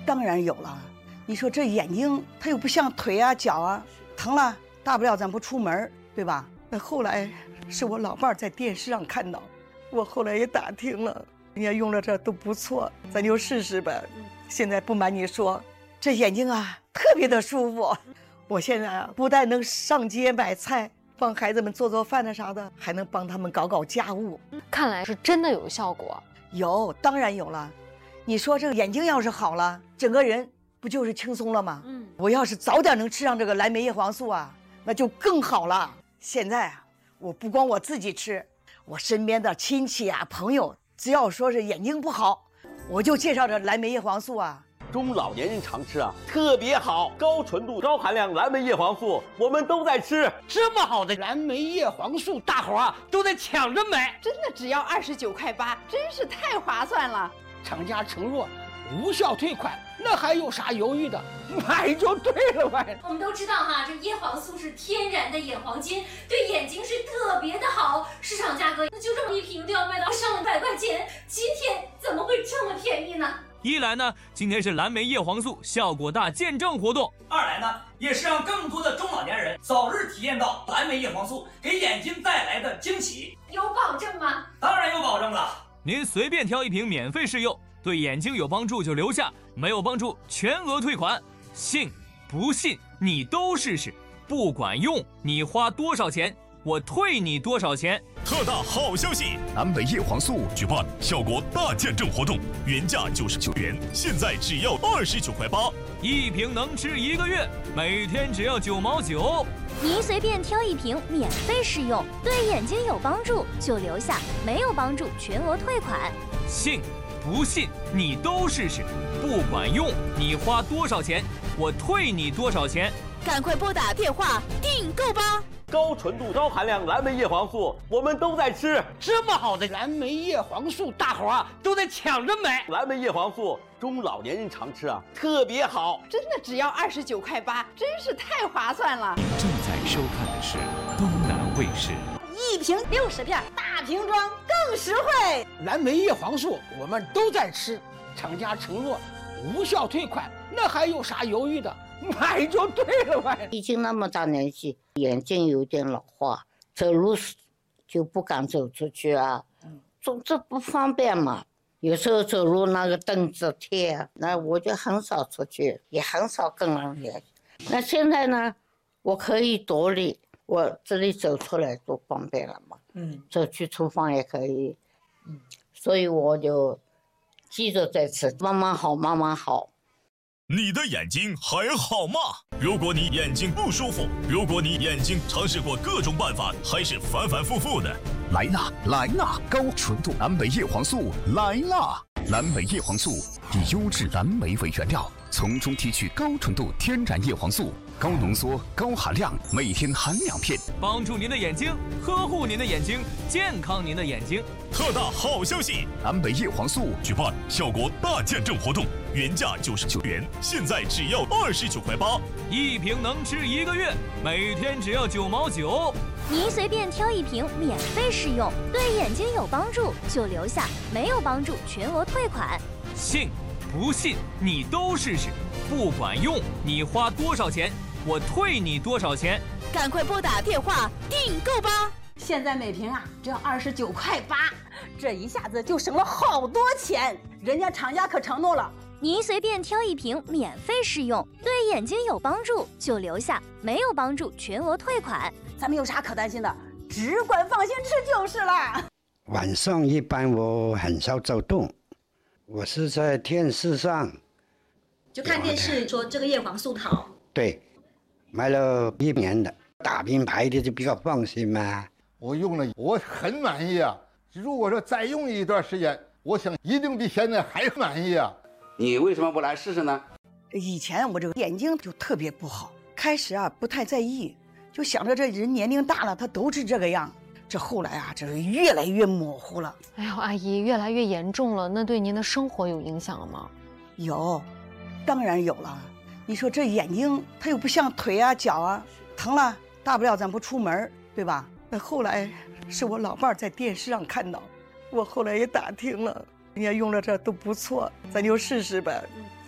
当然有了。你说这眼睛它又不像腿啊脚啊，疼了大不了咱不出门，对吧？那后来是我老伴儿在电视上看到，我后来也打听了，人家用了这都不错，咱就试试呗。现在不瞒你说，这眼睛啊特别的舒服。我现在啊不但能上街买菜，帮孩子们做做饭的啥的，还能帮他们搞搞家务。 看来是真的有效果。 有，当然有了。你说这个眼睛要是好了，整个人不就是轻松了吗？我要是早点能吃上这个蓝莓叶黄素啊，那就更好了。现在啊，我不光我自己吃，我身边的亲戚啊、朋友，只要说是眼睛不好，我就介绍这蓝莓叶黄素啊。 中老年人常吃啊，特别好，高纯度、高含量蓝莓叶黄素，我们都在吃。 这么好的蓝莓叶黄素，大伙啊都在抢着买， 真的只要29.8块，真是太划算了。 厂家承诺无效退款，那还有啥犹豫的？买就对了呗。 我们都知道哈，这叶黄素是天然的眼黄金，对眼睛是特别的好。市场价格就这么一瓶都要卖到上100块钱，今天怎么会这么便宜呢？ 一来呢，今天是蓝莓叶黄素效果大见证活动； 二来呢，也是让更多的中老年人早日体验到蓝莓叶黄素给眼睛带来的惊喜。 有保证吗？ 当然有保证了。 您随便挑一瓶免费试用，对眼睛有帮助就留下，没有帮助全额退款。信不信你都试试，不管用你花多少钱，我退你多少钱。 特大好消息！蓝莓叶黄素举办效果大见证活动，原价99元，现在只要29.8块， 一瓶能吃1个月，每天只要9毛9。 您随便挑一瓶免费试用，对眼睛有帮助就留下，没有帮助全额退款。 信不信你都试试，不管用你花多少钱，我退你多少钱。 赶快拨打电话订购吧！ 高纯度、高含量蓝莓叶黄素，我们都在吃。 这么好的蓝莓叶黄素，大伙啊都在抢着买。 蓝莓叶黄素，中老年人常吃啊，特别好。 真的只要29.8块，真是太划算了。 您正在收看的是东南卫视。 一瓶60片，大瓶装更实惠。 蓝莓叶黄素我们都在吃，厂家承诺无效退款，那还有啥犹豫的？买就对了呗。 已经那么大年纪，眼睛有点老化，走路就不敢走出去啊，这不方便嘛。有时候走路那个凳子贴，那我就很少出去，也很少跟人联系。那现在呢，我可以独立，我这里走出来多方便了嘛。走去厨房也可以。所以我就记着在吃，慢慢好，慢慢好。 你的眼睛还好吗？如果你眼睛不舒服，如果你眼睛尝试过各种办法，还是反反复复的，来啦来啦！高纯度蓝莓叶黄素来啦！蓝莓叶黄素以优质蓝莓为原料，从中提取高纯度天然叶黄素，高浓缩、高含量，每天含2片， 帮助您的眼睛，呵护您的眼睛，健康您的眼睛。 特大好消息！蓝莓叶黄素举办效果大见证活动，原价99元，现在只要29.8块， 一瓶能吃1个月，每天只要9毛9。 您随便挑一瓶免费试用，对眼睛有帮助就留下，没有帮助全额退款。 信不信你都试试，不管用你花多少钱，我退你多少钱。 赶快拨打电话订购吧！ 现在每瓶啊只要29.8块，这一下子就省了好多钱。人家厂家可承诺了， 您随便挑一瓶免费试用，对眼睛有帮助就留下，没有帮助全额退款。 咱们有啥可担心的？只管放心吃就是了。 晚上一般我很少走动，我是在电视上就看电视说这个叶黄素好。 对，买了1年的，大品牌的就比较放心嘛。 我用了，我很满意啊。如果说再用一段时间，我想一定比现在还满意啊。 你为什么不来试试呢？ 以前我这个眼睛就特别不好，开始啊不太在意，就想着这人年龄大了，他都是这个样。这后来啊，这是越来越模糊了。 哎呦，阿姨，越来越严重了，那对您的生活有影响了吗？ 有，当然有了。你说这眼睛它又不像腿啊脚啊，疼了大不了咱不出门，对吧？那后来是我老伴儿在电视上看到，我后来也打听了，人家用了这都不错，咱就试试呗。